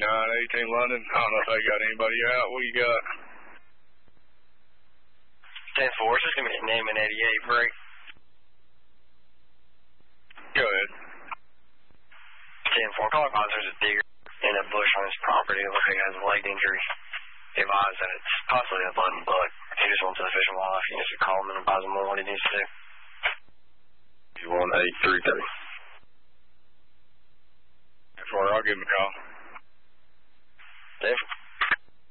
London. I don't know if they got anybody out. What you got? 10-4, just give me a name and 88 break. Go ahead. 10-4, call advise there's a digger in a bush on his property. It looks like he has a leg injury. Advise that it's possibly a blood and buck. He just went to the Fish and Wildlife. He needs to call him and advise him on what he needs to do. 1833. I'll give him a call.